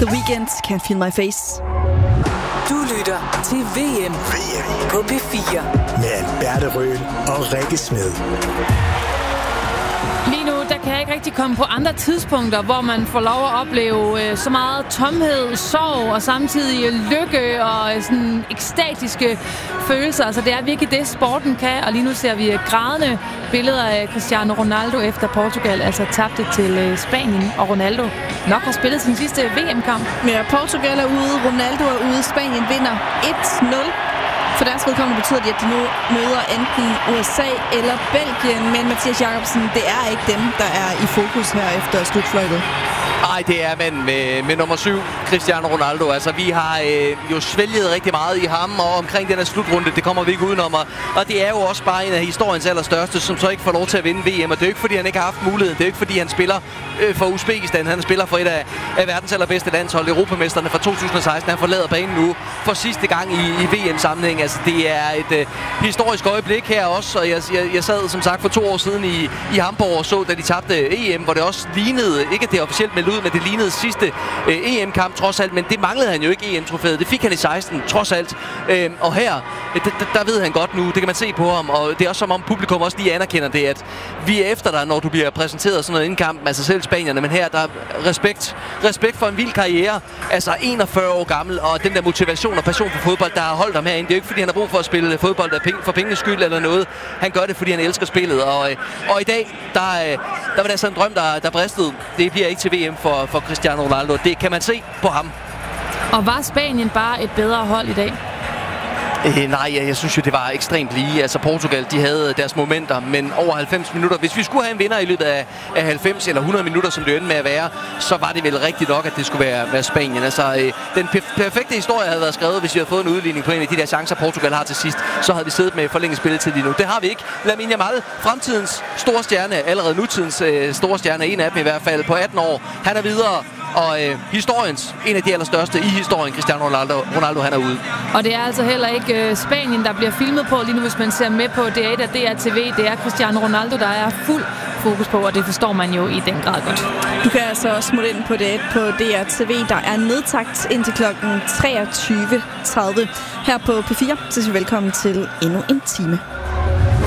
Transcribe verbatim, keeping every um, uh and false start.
The Weeknd, Can't Feel My Face. Du lytter til V M, V M på P fire med Alberte Røhl og Rikke Smed. Lige nu, der kan jeg ikke rigtig komme på andre tidspunkter, hvor man får lov at opleve øh, så meget tomhed, sorg og samtidig lykke og øh, sådan ekstatiske følelser. Altså det er virkelig det, sporten kan, og lige nu ser vi grædende billeder af Cristiano Ronaldo efter Portugal, altså tabte til øh, Spanien, og Ronaldo nok har spillet sin sidste V M-kamp. Ja, Portugal er ude, Ronaldo er ude, Spanien vinder et nul. For deres vedkommende betyder det, at de nu møder enten U S A eller Belgien. Men Mathias Jacobsen, det er ikke dem, der er i fokus her efter slutfløjtet. Nej, det er manden med, med nummer syv, Cristiano Ronaldo. Altså, vi har øh, jo svælget rigtig meget i ham, og omkring den her slutrunde, det kommer vi ikke udenom. Og det er jo også bare en af historiens allerstørste, som så ikke får lov til at vinde V M. Og det er jo ikke, fordi han ikke har haft muligheden. Det er jo ikke, fordi han spiller øh, for Uzbekistan. Han spiller for et af, af verdens allerbedste landshold, Europamesterne fra to tusind og seksten. Han forlader banen nu for sidste gang i, i V M-sammenhæng. Altså, det er et øh, historisk øjeblik her også. Og jeg, jeg, jeg sad som sagt for to år siden i, i Hamburg og så, da de tabte E M, hvor det også lignede, ikke det officielt meldt ud, men det lignede sidste øh, E M-kamp trods alt, men det manglede han jo ikke E M-trofæet. Det fik han i seksten trods alt. Øh, og her, øh, der, der ved han godt nu, det kan man se på ham, og det er også som om publikum også lige anerkender det, at vi er efter dig, når du bliver præsenteret sådan noget inden kampen, altså selv spanierne, men her der er respekt, respekt for en vild karriere, altså enogfyrre år gammel, og den der motivation og passion for fodbold, der har holdt ham herinde. Det er jo ikke, fordi han har brug for at spille fodbold af penge, for pengenes skyld eller noget. Han gør det, fordi han elsker spillet, og, øh, og i dag, der, øh, der var der sådan en drøm, der, der bristede. Det bliver ikke til V M for for Cristiano Ronaldo. Det kan man se på ham. Og var Spanien bare et bedre hold i dag? Øh, nej, jeg, jeg synes jo, det var ekstremt lige. Altså Portugal, de havde deres momenter, men over halvfems minutter. Hvis vi skulle have en vinder i løbet af, af halvfems eller hundrede minutter, som det endte med at være, så var det vel rigtigt nok, at det skulle være, være Spanien. Altså, øh, den perf- perfekte historie havde været skrevet, hvis vi havde fået en udligning på en af de der chancer, Portugal har til sidst. Så havde vi siddet med forlænget spilletid lige nu. Det har vi ikke. Lamine Yamal, fremtidens store stjerne, allerede nutidens øh, store stjerne, en af dem i hvert fald, på atten år. Han er videre. Og øh, historiens, en af de allerstørste i historien, Cristiano Ronaldo, Ronaldo han er ude. Og det er altså heller ikke øh, Spanien, der bliver filmet på lige nu, hvis man ser med på D et og D R T V. Det er Cristiano Ronaldo, der er fuld fokus på, og det forstår man jo i den grad godt. Du kan altså smutte ind på D et på D R T V. Der er nedtagt indtil klokken treogtyve tredive. Her på P fire, så siger vi velkommen til endnu en time.